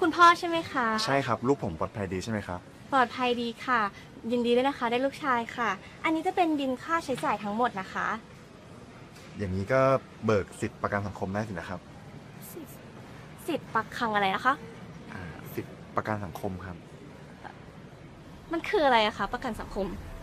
คุณพ่อใช่ไหมคะใช่ครับลูกผมปลอดภัยดีใช่ไหมครับปลอดภัยดีค่ะยินดีด้วยนะคะได้ลูกชายค่ะอันนี้จะเป็นบิลค่าใช้จ่ายทั้งหมดนะคะอย่างนี้ก็เบิกสิทธิประกันสังคมได้สินะครับสิทธิ์ปักคังอะไรนะคะสิทธิประกันสังคมครับมันคืออะไรอะคะประกันสังคม